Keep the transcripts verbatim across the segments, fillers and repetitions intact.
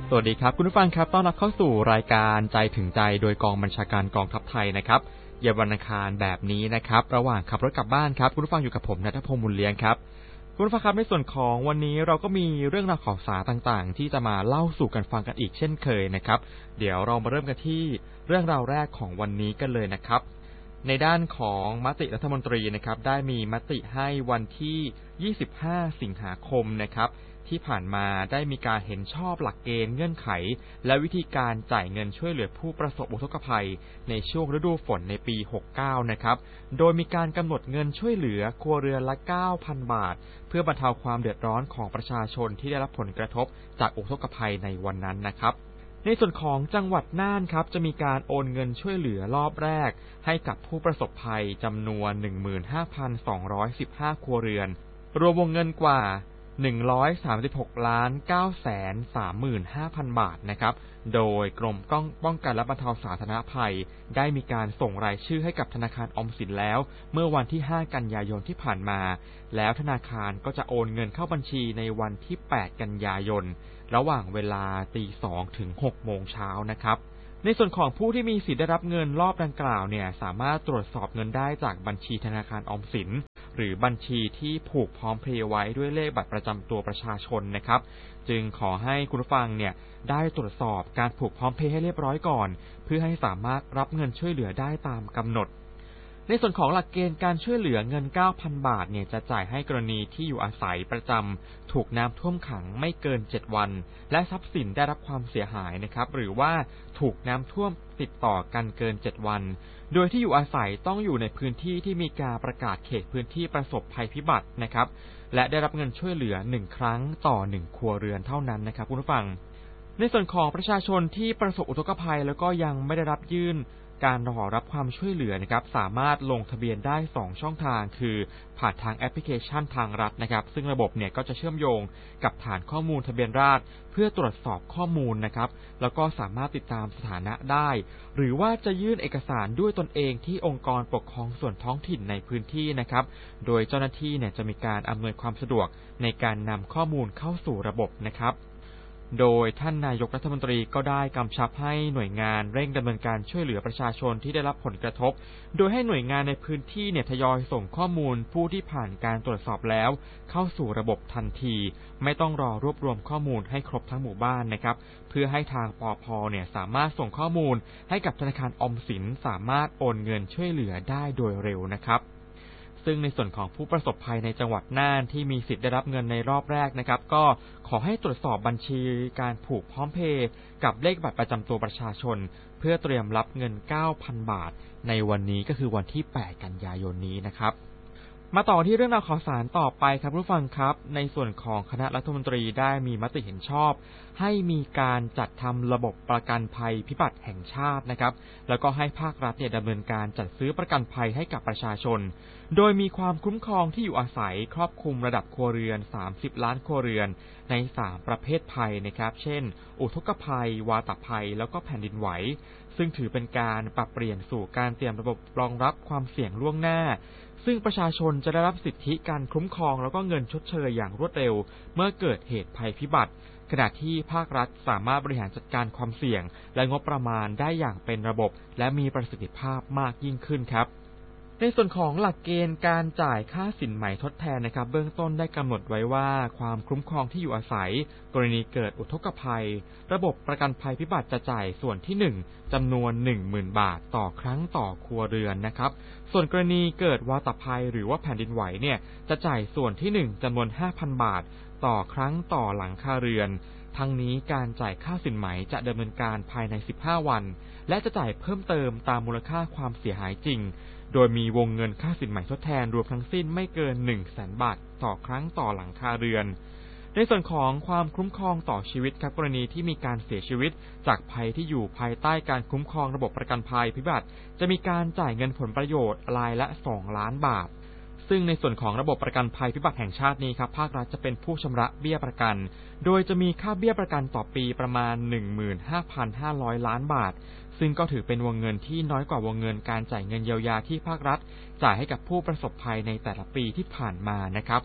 สวัสดีครับคุณผู้ฟังครับต้อนรับเข้าสู่รายการใจถึงใจโดยกองบัญชาการกองทัพไทยนะครับเย็นวันอังคารแบบนี้นะครับระหว่างขับรถกลับบ้านครับคุณผู้ฟังอยู่กับผมณัฐพงษ์บุญเลี้ยงครับคุณผู้ฟังครับในส่วนของวันนี้เราก็มีเรื่องราวข่าวสารต่างๆที่จะมาเล่าสู่กันฟังกันอีกเช่นเคยนะครับเดี๋ยวเรามาเริ่มกันที่เรื่องราวแรกของวันนี้กันเลยนะครับในด้านของมติรัฐมนตรีนะครับได้มีมติให้วันที่ยี่สิบห้าสิงหาคมนะครับที่ผ่านมาได้มีการเห็นชอบหลักเกณฑ์เงื่อนไขและวิธีการจ่ายเงินช่วยเหลือผู้ประสบอุทกภัยในช่วงฤดูฝนในปีหกสิบเก้านะครับโดยมีการกำหนดเงินช่วยเหลือครัวเรือนละ เก้าพัน บาทเพื่อบรรเทาความเดือดร้อนของประชาชนที่ได้รับผลกระทบจากอุทกภัยในวันนั้นนะครับในส่วนของจังหวัดน่านครับจะมีการโอนเงินช่วยเหลือรอบแรกให้กับผู้ประสบภัยจำนวน หนึ่งหมื่นห้าพันสองร้อยสิบห้า ครัวเรือนรวมวงเงินกว่าหนึ่งร้อยสามสิบหกล้านเก้าแสนสามหมื่นห้าพัน บาทนะครับโดยกรมป้องกันและบรรเทาสาธารณภัยได้มีการส่งรายชื่อให้กับธนาคารออมสินแล้วเมื่อวันที่ห้ากันยายนที่ผ่านมาแล้วธนาคารก็จะโอนเงินเข้าบัญชีในวันที่แปดกันยายนระหว่างเวลาตีสองถึงหกโมงเช้านะครับในส่วนของผู้ที่มีสิทธิ์ได้รับเงินรอบดังกล่าวเนี่ยสามารถตรวจสอบเงินได้จากบัญชีธนาคารออมสินหรือบัญชีที่ผูกพร้อมเพรียงไว้ด้วยเลขบัตรประจำตัวประชาชนนะครับจึงขอให้คุณผู้ฟังเนี่ยได้ตรวจสอบการผูกพร้อมเพย์ให้เรียบร้อยก่อนเพื่อให้สามารถรับเงินช่วยเหลือได้ตามกำหนดในส่วนของหลักเกณฑ์การช่วยเหลือเงิน เก้าพัน บาทเนี่ยจะจ่ายให้กรณีที่อยู่อาศัยประจำถูกน้ำท่วมขังไม่เกินเจ็ดวันและทรัพย์สินได้รับความเสียหายนะครับหรือว่าถูกน้ำท่วมติดต่อกันเกินเจ็ดวันโดยที่อยู่อาศัยต้องอยู่ในพื้นที่ที่มีการประกาศเขตพื้นที่ประสบภัยพิบัตินะครับและได้รับเงินช่วยเหลือหนึ่งครั้งต่อหนึ่งครัวเรือนเท่านั้นนะครับคุณผู้ฟังในส่วนของประชาชนที่ประสบอุทกภัยแล้วก็ยังไม่ได้รับยื่นการขอรับความช่วยเหลือนะครับสามารถลงทะเบียนได้สองช่องทางคือผ่านทางแอปพลิเคชันทางรัฐนะครับซึ่งระบบเนี่ยก็จะเชื่อมโยงกับฐานข้อมูลทะเบียนราษฎร์เพื่อตรวจสอบข้อมูลนะครับแล้วก็สามารถติดตามสถานะได้หรือว่าจะยื่นเอกสารด้วยตนเองที่องค์กรปกครองส่วนท้องถิ่นในพื้นที่นะครับโดยเจ้าหน้าที่เนี่ยจะมีการอำนวยความสะดวกในการนำข้อมูลเข้าสู่ระบบนะครับโดยท่านนายกรัฐมนตรีก็ได้กำชับให้หน่วยงานเร่งดำเนินการช่วยเหลือประชาชนที่ได้รับผลกระทบโดยให้หน่วยงานในพื้นที่เนี่ยทยอยส่งข้อมูลผู้ที่ผ่านการตรวจสอบแล้วเข้าสู่ระบบทันทีไม่ต้องรอรวบรวมข้อมูลให้ครบทั้งหมู่บ้านนะครับเพื่อให้ทางปภ.เนี่ยสามารถส่งข้อมูลให้กับธนาคารออมสินสามารถโอนเงินช่วยเหลือได้โดยเร็วนะครับซึ่งในส่วนของผู้ประสบภัยในจังหวัดน่านที่มีสิทธิ์ได้รับเงินในรอบแรกนะครับก็ขอให้ตรวจสอบบัญชีการผูกพร้อมเพย์กับเลขบัตรประจำตัวประชาชนเพื่อเตรียมรับเงิน เก้าพัน บาทในวันนี้ก็คือวันที่แปดกันยายนนี้นะครับมาต่อที่เรื่องราวข่าวสารต่อไปครับผู้ฟังครับในส่วนของคณะรัฐมนตรีได้มีมติเห็นชอบให้มีการจัดทำระบบประกันภัยพิบัติแห่งชาตินะครับแล้วก็ให้ภาครัฐเนี่ยดำเนินการจัดซื้อประกันภัยให้กับประชาชนโดยมีความคุ้มครองที่อยู่อาศัยครอบคลุมระดับครัวเรือนสามสิบล้านครัวเรือนในสามประเภทภัยนะครับเช่นอุทกภัยวาตภัยแล้วก็แผ่นดินไหวซึ่งถือเป็นการปรับเปลี่ยนสู่การเตรียมระบบรองรับความเสี่ยงล่วงหน้าซึ่งประชาชนจะได้รับสิทธิการคุ้มครองแล้วก็เงินชดเชยอย่างรวดเร็วเมื่อเกิดเหตุภัยพิบัติขณะที่ภาครัฐสามารถบริหารจัดการความเสี่ยงและงบประมาณได้อย่างเป็นระบบและมีประสิทธิภาพมากยิ่งขึ้นครับในส่วนของหลักเกณฑ์การจ่ายค่าสินไหมทดแทนนะครับเบื้องต้นได้กำหนดไว้ว่าความคุ้มครองที่อยู่อาศัยกรณีเกิดอุทกภัยระบบประกันภัยพิบัติจะจ่ายส่วนที่หนึ่งจำนวน หนึ่งหมื่น บาทต่อครั้งต่อครัวเรือนนะครับส่วนกรณีเกิดวาตภัยหรือว่าแผ่นดินไหวเนี่ยจะจ่ายส่วนที่หนึ่งจำนวน ห้าพัน บาทต่อครั้งต่อหลังคาเรือนทั้งนี้การจ่ายค่าสินไหมจะดำเนินการภายในสิบห้าวันและจะจ่ายเพิ่มเติมตามมูลค่าความเสียหายจริงโดยมีวงเงินค่าสินไหมทดแทนรวมทั้งสิ้นไม่เกิน หนึ่งแสน บาทต่อครั้งต่อหลังคาเรือนในส่วนของความคุ้มครองต่อชีวิตครับกรณีที่มีการเสียชีวิตจากภัยที่อยู่ภายใต้การคุ้มครองระบบประกันภัยพิบัติจะมีการจ่ายเงินผลประโยชน์รายละสองล้านบาทซึ่งในส่วนของระบบประกันภัยพิบัติแห่งชาตินี้ครับภาครัฐจะเป็นผู้ชำระเบี้ยประกันโดยจะมีค่าเบี้ยประกันต่อปีประมาณ หนึ่งหมื่นห้าพันห้าร้อย ล้านบาทซึ่งก็ถือเป็นวงเงินที่น้อยกว่าวงเงินการจ่ายเงินเยียวยาที่ภาครัฐจ่ายให้กับผู้ประสบภัยในแต่ละปีที่ผ่านมานะครับ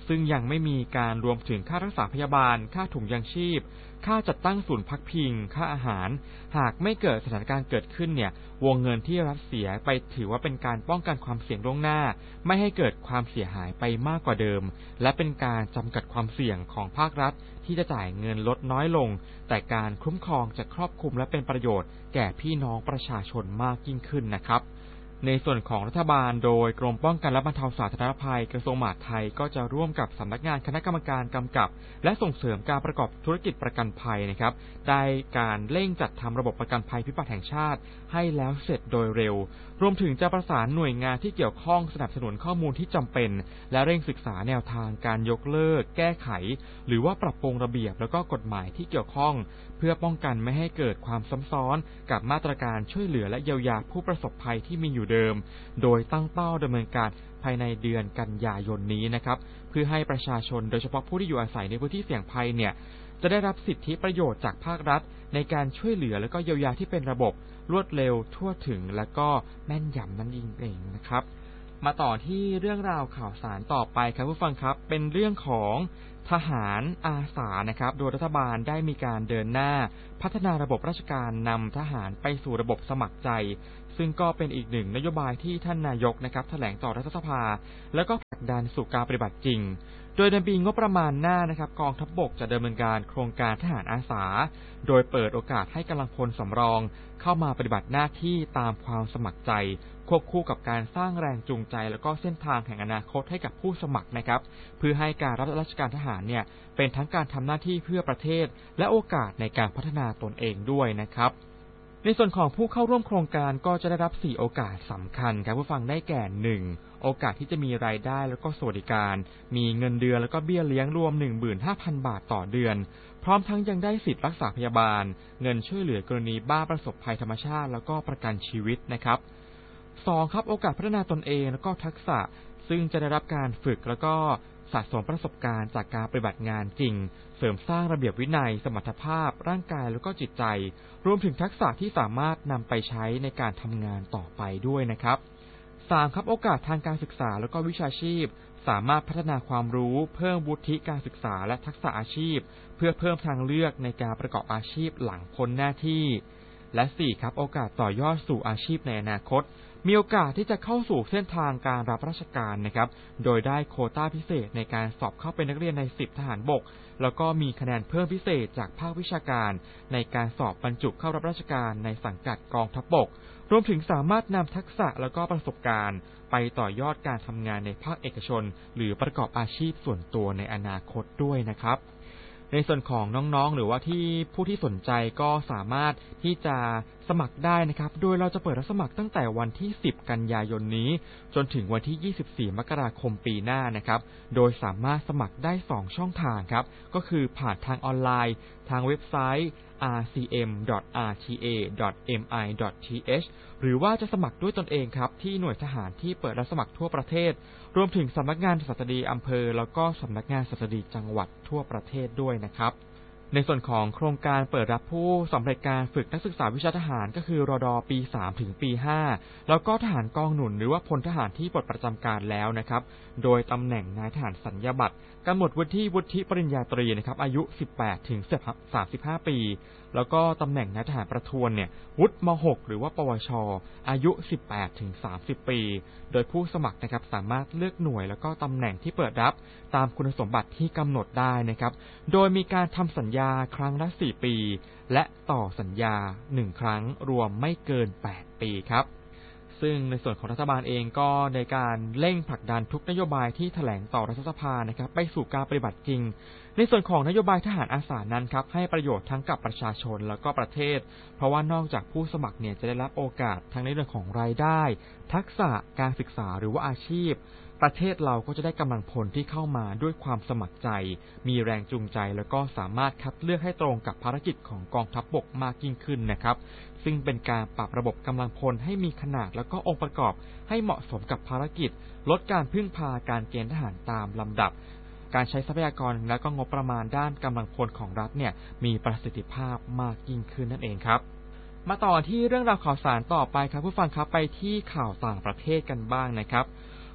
ซึ่งยังไม่มีการรวมถึงค่ารักษาพยาบาลค่าถุงยางชีพค่าจัดตั้งศูนย์พักพิงค่าอาหารหากไม่เกิดสถานการณ์เกิดขึ้นเนี่ยวงเงินที่รัฐเสียไปถือว่าเป็นการป้องกันความเสี่ยงล่วงหน้าไม่ให้เกิดความเสียหายไปมากกว่าเดิมและเป็นการจำกัดความเสี่ยงของภาครัฐที่จะจ่ายเงินลดน้อยลงแต่การคุ้มครองจะครอบคลุมและเป็นประโยชน์แก่พี่น้องประชาชนมากยิ่งขึ้นนะครับในส่วนของรัฐบาลโดยกรมป้องกันและบรรเทาสาธารณภัยกระทรวงมหาดไทยก็จะร่วมกับสำนักงานคณะกรรมการกำกับและส่งเสริมการประกอบธุรกิจประกันภัยนะครับได้การเร่งจัดทำระบบประกันภัยพิบัติแห่งชาติให้แล้วเสร็จโดยเร็วรวมถึงจะประสานหน่วยงานที่เกี่ยวข้องสนับสนุนข้อมูลที่จำเป็นและเร่งศึกษาแนวทางการยกเลิกแก้ไขหรือว่าปรับปรุงระเบียบแล้วก็กฎหมายที่เกี่ยวข้องเพื่อป้องกันไม่ให้เกิดความซ้ำซ้อนกับมาตรการช่วยเหลือและเยียวยาผู้ประสบภัยที่มีอยู่เดิมโดยตั้งเป้าดำเนินการภายในเดือนกันยายนนี้นะครับเพื่อให้ประชาชนโดยเฉพาะผู้ที่อยู่อาศัยในพื้นที่เสี่ยงภัยเนี่ยจะได้รับสิทธิประโยชน์จากภาครัฐในการช่วยเหลือและก็เยียวยาที่เป็นระบบรวดเร็วทั่วถึงและก็แม่นยำนั่นเองนะครับมาต่อที่เรื่องราวข่าวสารต่อไปครับผู้ฟังครับเป็นเรื่องของทหารอาสานะครับโดยรัฐบาลได้มีการเดินหน้าพัฒนาระบบราชการนำทหารไปสู่ระบบสมัครใจซึ่งก็เป็นอีกหนึ่งนโยบายที่ท่านนายกนะครับแถลงต่อรัฐสภาแล้วก็ผลักดันสู่การปฏิบัติจริงโดยในปีงบประมาณหน้านะครับกองทัพบกจะดำเนินการโครงการทหารอาสาโดยเปิดโอกาสให้กำลังพลสำรองเข้ามาปฏิบัติหน้าที่ตามความสมัครใจควบคู่กับการสร้างแรงจูงใจแล้วก็เส้นทางแห่งอนาคตให้กับผู้สมัครนะครับเพื่อให้การรับราชการทหารเนี่ยเป็นทั้งการทำหน้าที่เพื่อประเทศและโอกาสในการพัฒนาตนเองด้วยนะครับในส่วนของผู้เข้าร่วมโครงการก็จะได้รับสี่โอกาสสำคัญครับผู้ฟังได้แก่หนึ่งโอกาสที่จะมีรายได้แล้วก็สวัสดิการมีเงินเดือนแล้วก็เบี้ยเลี้ยงรวม หนึ่งหมื่นห้าพัน บาทต่อเดือนพร้อมทั้งยังได้สิทธิ์รักษาพยาบาลเงินช่วยเหลือกรณีบ้าประสบภัยธรรมชาติแล้วก็ประกันชีวิตนะครับสองครับโอกาสพัฒนาตนเองแล้วก็ทักษะซึ่งจะได้รับการฝึกแล้วก็สะสมประสบการณ์จากการปฏิบัติงานจริงเสริมสร้างระเบียบวินัยสมรรถภาพร่างกายแล้วก็จิตใจรวมถึงทักษะที่สามารถนำไปใช้ในการทำงานต่อไปด้วยนะครับสามครับโอกาสทางการศึกษาแล้วก็วิชาชีพสามารถพัฒนาความรู้เพิ่มวุฒิการศึกษาและทักษะอาชีพเพื่อเพิ่มทางเลือกในการประกอบอาชีพหลังพ้นหน้าที่และสี่ครับโอกาสต่อยอดสู่อาชีพในอนาคตมีโอกาสที่จะเข้าสู่เส้นทางการรับราชการนะครับโดยได้โควต้าพิเศษในการสอบเข้าเป็นนักเรียนในสิบทหารบกแล้วก็มีคะแนนเพิ่มพิเศษจากภาควิชาการในการสอบบรรจุเข้ารับราชการในสังกัดกองทัพบกรวมถึงสามารถนำทักษะแล้วก็ประสบการณ์ไปต่อยอดการทำงานในภาคเอกชนหรือประกอบอาชีพส่วนตัวในอนาคตด้วยนะครับในส่วนของน้องๆหรือว่าที่ผู้ที่สนใจก็สามารถที่จะสมัครได้นะครับโดยเราจะเปิดรับสมัครตั้งแต่วันที่สิบกันยายนนี้จนถึงวันที่ยี่สิบสี่มกราคมปีหน้านะครับโดยสามารถสมัครได้สองช่องทางครับก็คือผ่านทางออนไลน์ทางเว็บไซต์ อาร์ ซี เอ็ม ดอท อาร์ ที เอ ดอท เอ็ม ไอ ดอท ที เอช หรือว่าจะสมัครด้วยตนเองครับที่หน่วยทหารที่เปิดรับสมัครทั่วประเทศรวมถึงสำนักงานศัสดีอำเภอแล้วก็สำนักงานศัสดีจังหวัดทั่วประเทศด้วยนะครับในส่วนของโครงการเปิดรับผู้สำเร็จการฝึกนักศึกษาวิชาทหารก็คือรด.ปีสามถึงปีห้าแล้วก็ทหารกองหนุนหรือว่าพลทหารที่ปลดประจำการแล้วนะครับโดยตำแหน่งนายทหารสัญญาบัตรกำหนดวุฒิวุฒิปริญญาตรีนะครับอายุสิบแปดถึงสามสิบห้าปีแล้วก็ตำแหน่งนายทหารประทวนเนี่ยวุฒิมหกหรือว่าปวชอายุสิบแปดถึงสามสิบปีโดยผู้สมัครนะครับสามารถเลือกหน่วยแล้วก็ตำแหน่งที่เปิดรับตามคุณสมบัติที่กำหนดได้นะครับโดยมีการทำสัญญาครั้งละสี่ปีและต่อสัญญาหนึ่งครั้งรวมไม่เกินแปดปีครับซึ่งในส่วนของรัฐบาลเองก็ในการเร่งผลักดันทุกนโยบายที่แถลงต่อรัฐสภานะครับไปสู่การปฏิบัติจริงในส่วนของนโยบายทหารอาสานั้นครับให้ประโยชน์ทั้งกับประชาชนแล้วก็ประเทศเพราะว่านอกจากผู้สมัครเนี่ยจะได้รับโอกาสทั้งในเรื่องของรายได้ทักษะการศึกษาหรือว่าอาชีพประเทศเราก็จะได้กำลังพลที่เข้ามาด้วยความสมัครใจมีแรงจูงใจแล้วก็สามารถคัดเลือกให้ตรงกับภารกิจของกองทัพบกมากยิ่งขึ้นนะครับซึ่งเป็นการปรับระบบกำลังพลให้มีขนาดแล้วก็องค์ประกอบให้เหมาะสมกับภารกิจลดการพึ่งพาการเกณฑ์ทหารตามลำดับการใช้ทรัพยากรและก็งบประมาณด้านกำลังพลของรัฐเนี่ยมีประสิทธิภาพมากยิ่งขึ้นนั่นเองครับมาต่อที่เรื่องราวข่าวสารต่อไปครับผู้ฟังครับไปที่ข่าวต่างประเทศกันบ้างนะครับ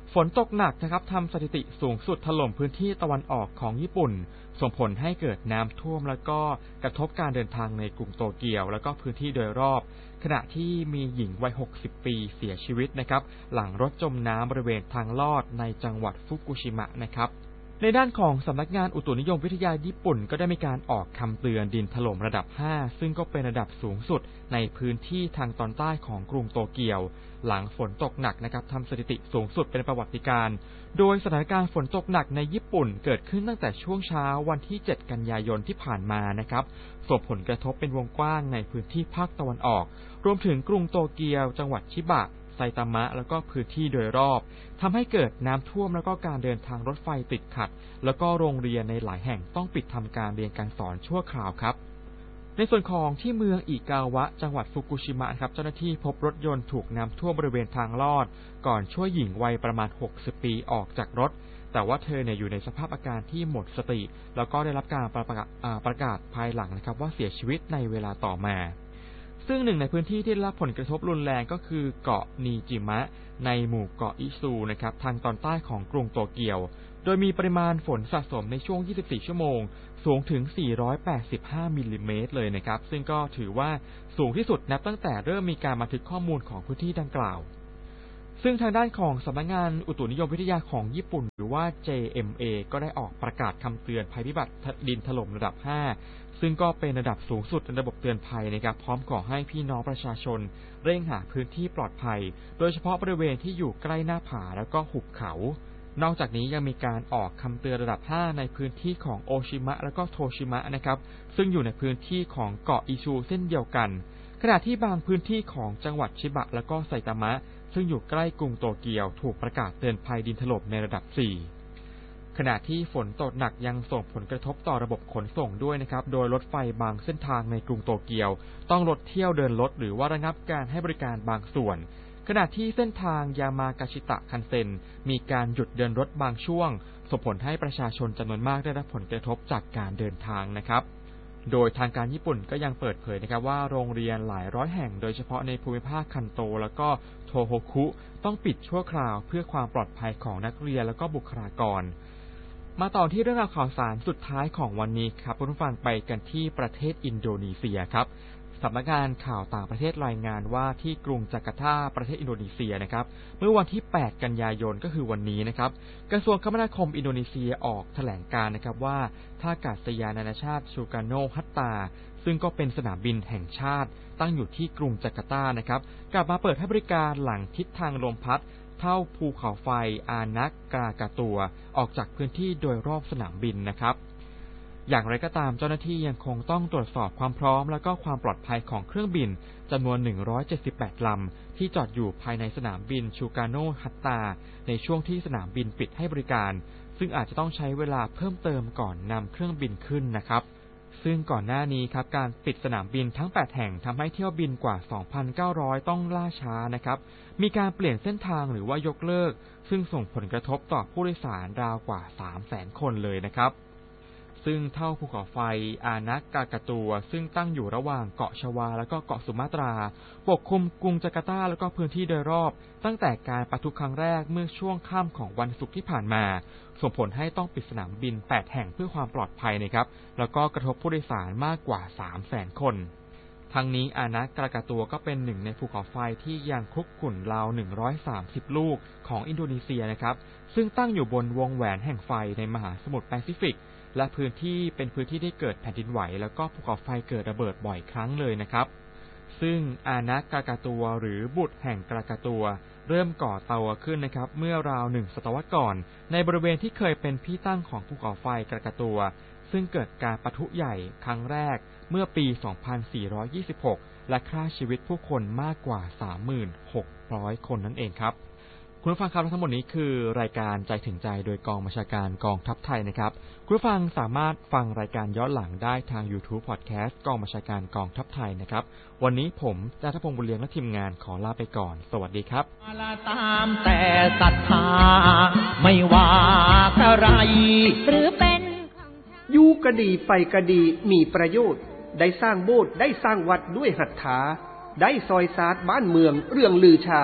ฝนตกหนักนะครับทำสถิติสูงสุดถล่มพื้นที่ตะวันออกของญี่ปุ่นส่งผลให้เกิดน้ำท่วมแล้วก็กระทบการเดินทางในกรุงโตเกียวแล้วก็พื้นที่โดยรอบขณะที่มีหญิงวัยหกสิบปีเสียชีวิตนะครับหลังรถจมน้ำบริเวณทางลอดในจังหวัดฟุกุชิมะนะครับในด้านของสำนักงานอุตุนิยมวิทยาญี่ปุ่นก็ได้มีการออกคำเตือนดินถล่มระดับห้าซึ่งก็เป็นระดับสูงสุดในพื้นที่ทางตอนใต้ของกรุงโตเกียวหลังฝนตกหนักนะครับทำสถิติสูงสุดเป็นประวัติการณ์โดยสถานการณ์ฝนตกหนักในญี่ปุ่นเกิดขึ้นตั้งแต่ช่วงเช้าวันที่เจ็ดกันยายนที่ผ่านมานะครับส่งผลกระทบเป็นวงกว้างในพื้นที่ภาคตะวันออกรวมถึงกรุงโตเกียวจังหวัดชิบะไซตามะแล้วก็พื้นที่โดยรอบทำให้เกิดน้ำท่วมแล้วก็การเดินทางรถไฟติดขัดแล้วก็โรงเรียนในหลายแห่งต้องปิดทำการเรียนการสอนชั่วคราวครับในส่วนของที่เมืองอิกาวะจังหวัดฟุกุชิมะครับเจ้าหน้าที่พบรถยนต์ถูกน้ำท่วมบริเวณทางลอดก่อนช่วยหญิงวัยประมาณหกสิบปีออกจากรถแต่ว่าเธอเนี่ยอยู่ในสภาพอาการที่หมดสติแล้วก็ได้รับการประกาศประกาศภายหลังนะครับว่าเสียชีวิตในเวลาต่อมาซึ่งหนึ่งในพื้นที่ที่ได้รับผลกระทบรุนแรงก็คือเกาะนิจิมะในหมู่เกาะอิซูนะครับทางตอนใต้ของกรุงโตเกียวโดยมีปริมาณฝนสะสมในช่วงยี่สิบสี่ชั่วโมงสูงถึงสี่ร้อยแปดสิบห้ามิลลิเมตรเลยนะครับซึ่งก็ถือว่าสูงที่สุดนับตั้งแต่เริ่มมีการบันทึกข้อมูลของพื้นที่ดังกล่าวซึ่งทางด้านของสำนักงานอุตุนิยมวิทยาของญี่ปุ่นหรือว่า เจ เอ็ม เอ ก็ได้ออกประกาศคำเตือนภัยพิบัติดินถล่มระดับห้าซึ่งก็เป็นระดับสูงสุดในระบบเตือนภัยนะครับพร้อมขอให้พี่น้องประชาชนเร่งหาพื้นที่ปลอดภัยโดยเฉพาะบริเวณที่อยู่ใกล้หน้าผาแล้วก็หุบเขานอกจากนี้ยังมีการออกคำเตือนระดับห้าในพื้นที่ของโอชิมะแล้วก็โทชิมะนะครับซึ่งอยู่ในพื้นที่ของเกาะอิชูเส้นเดียวกันขณะที่บางพื้นที่ของจังหวัดชิบะแล้วก็ไซตามะซึ่งอยู่ใกล้กรุงโตเกียวถูกประกาศเตือนภัยดินถล่มในระดับสี่ขณะที่ฝนตกหนักยังส่งผลกระทบต่อระบบขนส่งด้วยนะครับโดยรถไฟบางเส้นทางในกรุงโตเกียวต้องลดเที่ยวเดินรถหรือว่าระงับการให้บริการบางส่วนขณะที่เส้นทางยามากาชิตะคันเซ็นมีการหยุดเดินรถบางช่วงส่งผลให้ประชาชนจำนวนมากได้รับผลกระทบจากการเดินทางนะครับโดยทางการญี่ปุ่นก็ยังเปิดเผยนะครับว่าโรงเรียนหลายร้อยแห่งโดยเฉพาะในภูมิภาคคันโตแล้วก็โทโฮคุต้องปิดชั่วคราวเพื่อความปลอดภัยของนักเรียนแล้วก็บุคลากรมาต่อที่เรื่องราวข่าวสารสุดท้ายของวันนี้ครับคุณผู้ฟังไปกันที่ประเทศอินโดนีเซียครับสำนักงานข่าวต่างประเทศรายงานว่าที่กรุงจาการ์ตาประเทศอินโดนีเซียนะครับเมื่อวันที่แปดกันยายนก็คือวันนี้นะครับกระทรวงคมนาคมอินโดนีเซียออกแถลงการนะครับว่าท่าอากาศยานนานาชาติชูการโนฮัตตาซึ่งก็เป็นสนามบินแห่งชาติตั้งอยู่ที่กรุงจาการ์ตานะครับกลับมาเปิดให้บริการหลังทิศทางลมพัดเท่าภูเขาไฟอานักกากาตัวออกจากพื้นที่โดยรอบสนามบินนะครับอย่างไรก็ตามเจ้าหน้าที่ยังคงต้องตรวจสอบความพร้อมและก็ความปลอดภัยของเครื่องบินจำนวนหนึ่งร้อยเจ็ดสิบแปดลำที่จอดอยู่ภายในสนามบินชูการโนฮัตตาในช่วงที่สนามบินปิดให้บริการซึ่งอาจจะต้องใช้เวลาเพิ่มเติมก่อนนำเครื่องบินขึ้นนะครับซึ่งก่อนหน้านี้ครับการปิดสนามบินทั้งแปดแห่งทำให้เที่ยวบินกว่า สองพันเก้าร้อย ต้องล่าช้านะครับมีการเปลี่ยนเส้นทางหรือว่ายกเลิกซึ่งส่งผลกระทบต่อผู้โดยสารราวกว่า สามแสน คนเลยนะครับซึ่งเท่าภูเขาไฟอานักกากาตัวซึ่งตั้งอยู่ระหว่างเกาะชวาและก็เกาะสุมาตราปกคลุมกรุงจาการ์ตาและก็พื้นที่โดยรอบตั้งแต่การปะทุครั้งแรกเมื่อช่วงค่ำของวันศุกร์ที่ผ่านมาส่งผลให้ต้องปิดสนามบินแปดแห่งเพื่อความปลอดภัยนะครับแล้วก็กระทบผู้โดยสารมากกว่า สามแสน คนทั้งนี้อานักกากาตัวก็เป็นหนึ่งในภูเขาไฟที่ยังคลุกกลุ่นราวหนึ่งร้อยสามสิบลูกของอินโดนีเซียนะครับซึ่งตั้งอยู่บนวงแหวนแห่งไฟในมหาสมุทรแปซิฟิกและพื้นที่เป็นพื้นที่ที่เกิดแผ่นดินไหวแล้วก็ภูเขาไฟเกิดระเบิดบ่อยครั้งเลยนะครับซึ่งอานักกากาตัวหรือบุตรแห่งกากาตัวเริ่มก่อตัวขึ้นนะครับเมื่อราวหนึ่งศตวรรษก่อนในบริเวณที่เคยเป็นที่ตั้งของภูเขาไฟกากาตัวซึ่งเกิดการปะทุใหญ่ครั้งแรกเมื่อปี สองพันสี่ร้อยยี่สิบหก และฆ่าชีวิตผู้คนมากกว่า สามพันหกร้อย คนนั่นเองครับคุณผู้ฟังครับทั้งหมดนี้คือรายการใจถึงใจโดยกองบัญชาการกองทัพไทยนะครับคุณผู้ฟังสามารถฟังรายการย้อนหลังได้ทาง YouTube Podcast กองบัญชาการกองทัพไทยนะครับวันนี้ผมณัฐพงษ์บุญเลี้ยงและทีมงานขอลาไปก่อนสวัสดีครับตามแต่ศรัทธาไม่ว่าอะไรหรือเป็นอยู่กะดีไปกะดีมีประโยชน์ได้สร้างโบสถ์ได้สร้างวัดด้วยหัตถาได้ซอยศาสตร์บ้านเมืองเรื่องลือชา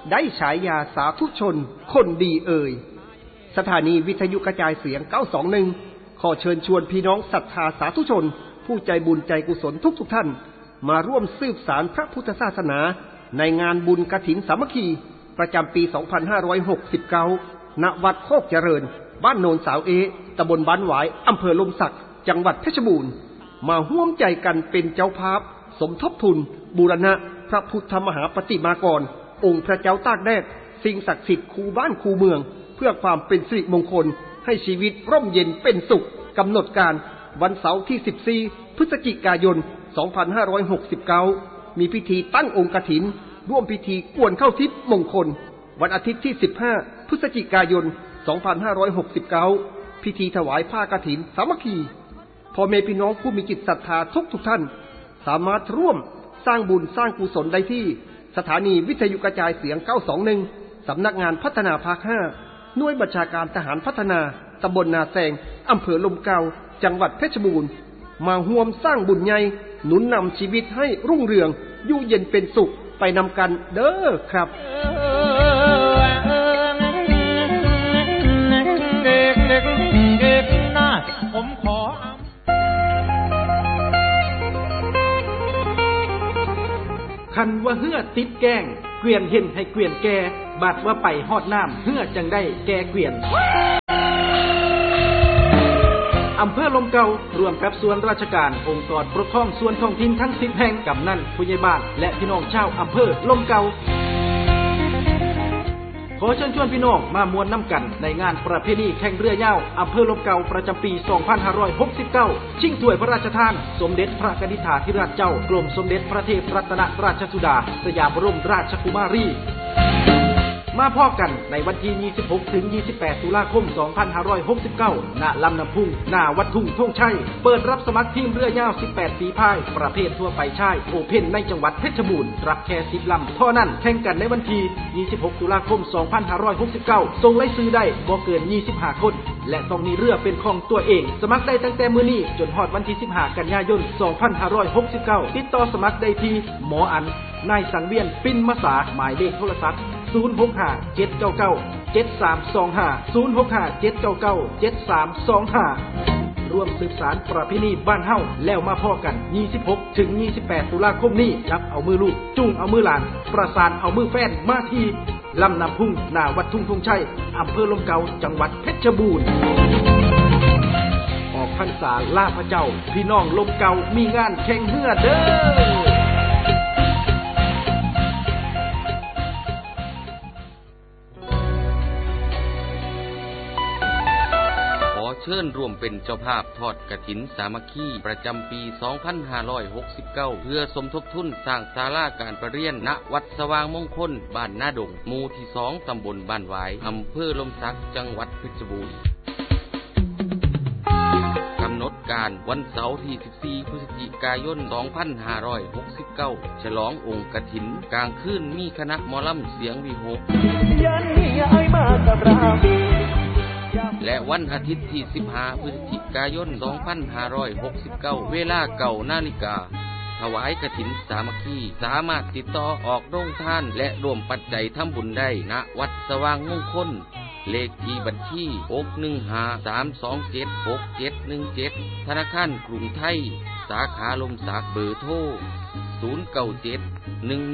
ได้ฉายาสาธุชนคนดีเอ่ยสถานีวิทยุกระจายเสียงเก้าสองหนึ่งขอเชิญชวนพี่น้องศรัทธาสาธุชนผู้ใจบุญใจกุศลทุกทุกท่านมาร่วมสืบสานพระพุทธศาสนาในงานบุญกฐินสามัคคีประจำปีสองพันห้าร้อยหกสิบเก้าณวัดโคกเจริญบ้านโนนสาวเอตำบลบ้านหวายอำเภอลมศักจังหวัดเพชรบูรณ์มาร่วมใจกันเป็นเจ้าภาพสมทบทุนบูรณะพระพุทธมหาปฏิมากรองค์พระเจ้าตากแดดสิ่งศักดิ์สิทธิ์คูบ้านคูเมืองเพื่อความเป็นสิริมงคลให้ชีวิตร่มเย็นเป็นสุขกำหนดการวันเสาร์ที่สิบสี่พฤศจิกายนสองพันห้าร้อยหกสิบเก้ามีพิธีตั้งองค์กฐินร่วมพิธีกวนเข้าทิพย์มงคลวันอาทิตย์ที่สิบห้าพฤศจิกายนสองพันห้าร้อยหกสิบเก้าพิธีถวายผ้ากฐินสามัคคีพ่อแม่พี่น้องผู้มีจิตศรัทธาทุกทุกท่านสามารถร่วมสร้างบุญสร้างกุศลได้ที่สถานีวิทยุกระจายเสียงเก้าสองหนึ่งสำนักงานพัฒนาภาคห้าหน่วยบัญชาการทหารพัฒนาตำบลนาแซงอำเภอลมเก่าจังหวัดเพชรบูรณ์มาร่วมสร้างบุญใหญ่หนุนนำชีวิตให้รุ่งเรืองอยู่เย็นเป็นสุขไปนำกันเด้อครับผมขอคันว่าเหือติดแกงเกวียนเห็นให้เกวียนแก่บาดว่าไปฮอดน้ำเหือจังได้แก่เกวียนอำเภอลมเก่ารวมกับส่วนราชการองค์กรปกครองส่วนท้องถิ่นทั้งสิบแห่งกำนันผู้ใหญ่บ้านและพี่น้องชาวอำเภอลมเก่าขอเชิญชวนพี่น้องมามวนน้ำกันในงานประเพณีแข่งเรือยาวอำเภอลมเก่าประจำปีสองพันห้าร้อยหกสิบเก้าชิงถ้วยพระราชทานสมเด็จพระกนิษฐาธิราชเจ้ากรมสมเด็จพระเทพรัตนราชสุดาสยามบรมราชกุมารีมาพบกันในวันที่ยี่สิบหกถึงยี่สิบแปดตุลาคมสองพันห้าร้อยหกสิบเก้าณลำน้ำพุงหน้าวัดทุ่งธงชัยเปิดรับสมัครทีมเรือยาวสิบแปดฝีพายประเภททั่วไปชายโอเพ่นในจังหวัดเพชรบูรณ์รับแค่สิบลำเท่านั้นแข่งกันในวันที่ยี่สิบหกตุลาคมสองพันห้าร้อยหกสิบเก้าส่งรายชื่อได้บ่เกินยี่สิบห้าคนและต้องมีเรือเป็นของตัวเองสมัครได้ตั้งแต่มื้อนี้จนฮอดวันที่สิบห้ากันยายนสองพันห้าร้อยหกสิบเก้าติดต่อสมัครได้ที่หมออันนายสังเวียนปิ่นมษาหมายเลขโทรศัพท์ศูนย์ หก ห้า เจ็ด เก้า เก้า เจ็ด สาม สอง ห้า ศูนย์ หก ห้า เจ็ด เก้า เก้า เจ็ด สาม สอง ห้าร่วมสืบสานประเพณีบ้านเฮาแล้วมาพอกันยี่สิบหกถึงยี่สิบแปดตุลาคมนี้จับเอามือลูกจุ้งเอามือหลานประสานเอามือแฟนมาที่ลำน้ำพุ่งหน้าวัดทุ่งธงชัยอำเภอลมเก่าจังหวัดเพชรบูรณ์ออกพรรษาล่าพระเจ้าพี่น้องลมเก่ามีงานแข่งเรือเด้อเชิญร่วมเป็นเจ้าภาพทอดกฐินสามัคคีประจำปี สองพันห้าร้อยหกสิบเก้า เพื่อสมทบทุนสร้างศาลาการประเรียนณวัดสว่างมงคลบ้านนาดงหมู่ที่สองตำบลบ้านหวายอำเภอลมสักจังหวัดเพชรบูรณ์กำหนดการวันเสาร์ที่สิบสี่พฤศจิกายนสองพันห้าร้อยหกสิบเก้าฉลององค์กฐินกลางคืนมีคณะหมอลำเสียงวิหกและวันอาทิตย์ที่สิบห้าพฤศจิกายนสองพันห้าร้อยหกสิบเก้าเวลาเก้านาฬิกาถวายกฐินสามัคคีสามารถติดต่อออกโรงทานและร่วมปัจจัยทำบุญได้ณวัดสว่างมงคลเลขที่บัญชีหก หนึ่ง ห้า สาม สอง เจ็ด หก เจ็ด หนึ่ง เจ็ดธนาคารกรุงไทยสาขาลมสักเบอร์โทรศูนย์ เก้า เจ็ด หนึ่ง